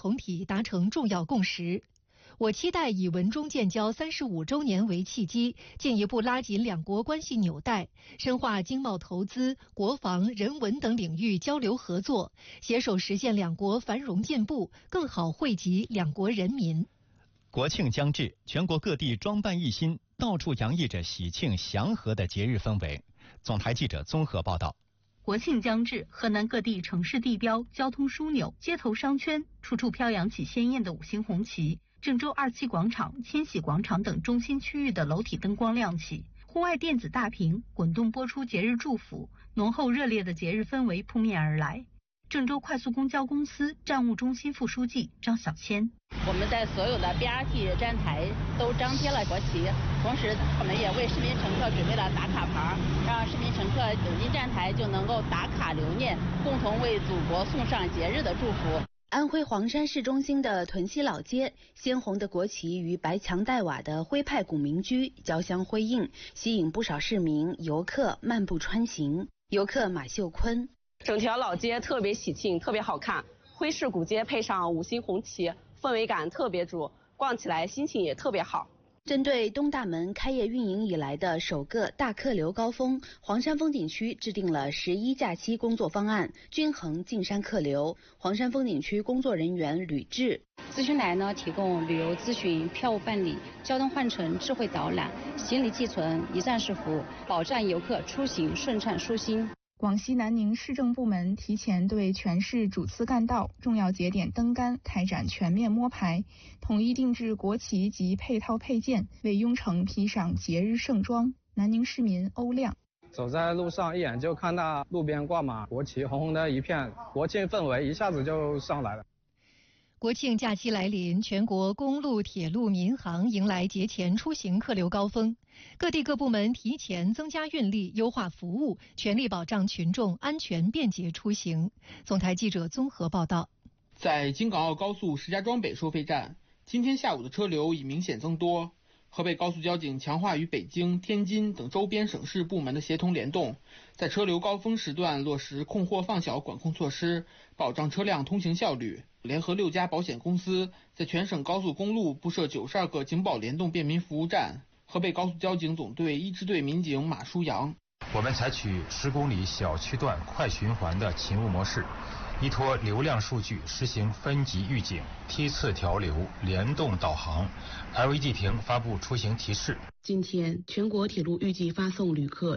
同体达成重要共识。我期待以文中建交35周年为契机，进一步拉紧两国关系纽带，深化经贸投资、国防、人文等领域交流合作，携手实现两国繁荣进步，更好惠及两国人民。 国庆将至，全国各地装扮一新，到处洋溢着喜庆祥和的节日氛围。总台记者综合报道。 国庆将至，河南各地城市地标、交通枢纽、街头商圈，处处飘扬起鲜艳的5星红旗。郑州2期广场、千禧广场等中心区域的楼体灯光亮起，户外电子大屏滚动播出节日祝福，浓厚热烈的节日氛围扑面而来。郑州快速公交公司站务中心副书记张小谦： 我们在所有的 BRT 站台都张贴了国旗，同时我们也为市民乘客准备了打卡牌，让市民乘客走进站台就能够打卡留念，共同为祖国送上节日的祝福。 安徽黄山市中心的屯溪老街，鲜红的国旗与白墙黛瓦的徽派古民居交相辉映，吸引不少市民游客漫步穿行。游客马秀坤： 整条老街特别喜庆，特别好看，徽式古街配上5星红旗，氛围感特别足，逛起来心情也特别好。 针对东大门开业运营以来的首个大客流高峰，黄山风景区制定了11假期工作方案，均衡进山客流。黄山风景区工作人员吕志： 咨询来呢，提供旅游咨询、票务办理、交通换乘、智慧导览、行李寄存、一站式服务，保障游客出行顺畅舒心。 广西南宁市政部门提前对全市主次干道、重要节点灯杆开展全面摸排，统一定制国旗及配套配件，为雍城披上节日盛装。南宁市民欧亮： 走在路上，一眼就看到路边挂满国旗，红红的一片，国庆氛围一下子就上来了。 国庆假期来临，全国公路、铁路、民航迎来节前出行客流高峰。各地各部门提前增加运力，优化服务，全力保障群众安全便捷出行。总台记者综合报道。 在京港澳高速石家庄北收费站，今天下午的车流已明显增多。河北高速交警强化与北京、天津等周边省市部门的协同联动，在车流高峰时段落实控货放小管控措施，保障车辆通行效率。联合6家保险公司在全省高速公路布设92个警保联动便民服务站。河北高速交警总队1支队民警马书阳： 我们采取10公里小区段快循环的勤务模式，依托流量数据实行分级预警、梯次调流、联动导航， LED 屏发布出行提示。 今天，全国铁路预计发送旅客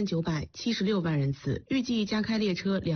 1976万人次，预计加开列车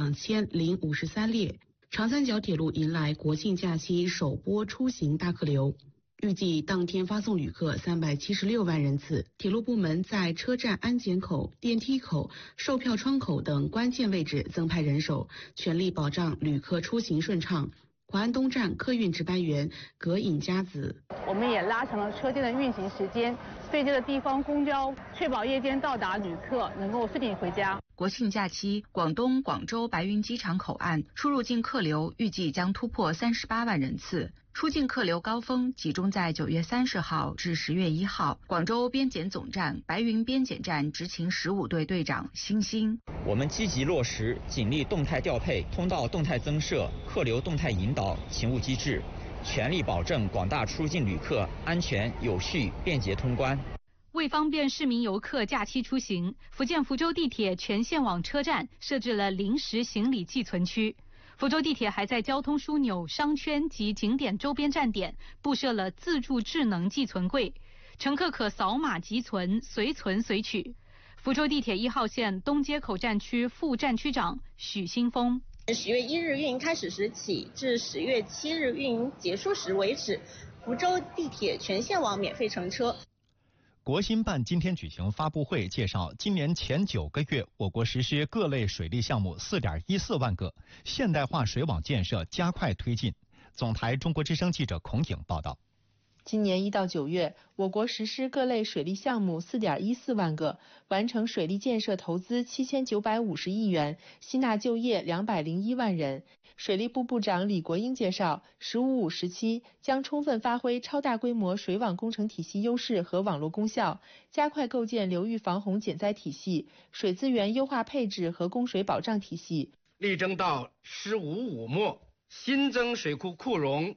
2053列。长三角铁路迎来国庆假期首波出行大客流，预计当天发送旅客376万人次。铁路部门在车站安检口、电梯口、售票窗口等关键位置增派人手，全力保障旅客出行顺畅。华安东站客运值班员葛颖佳子： 我们也拉长了车间的运行时间，对接的地方公交，确保夜间到达旅客能够顺利回家。 国庆假期，广东广州白云机场口岸出入境客流预计将突破38万人次。出境客流高峰集中在9月30号至10月1号。广州边检总站、白云边检站执勤15队队长辛兴： 我们积极落实警力动态调配、通道动态增设、客流动态引导勤务机制，全力保证广大出入境旅客安全有序便捷通关。 为方便市民游客假期出行，福建福州地铁全线网车站设置了临时行李寄存区。福州地铁还在交通枢纽、商圈及景点周边站点布设了自助智能寄存柜，乘客可扫码集存，随存随取。福州地铁1号线东街口站区副站区长许新峰 ：10月1日运营开始时起至10月7日运营结束时为止，福州地铁全线网免费乘车。 国新办今天举行发布会，介绍今年前9个月，我国实施各类水利项目4.14万个，现代化水网建设加快推进。总台中国之声记者孔颖报道。 今年1到9月，我国实施各类水利项目4.14万个，完成水利建设投资7950亿元，吸纳就业201万人。水利部部长李国英介绍，“15-5”时期将充分发挥超大规模水网工程体系优势和网络功效，加快构建流域防洪减灾体系、水资源优化配置和供水保障体系， 力争到“15-5”末，新增水库库容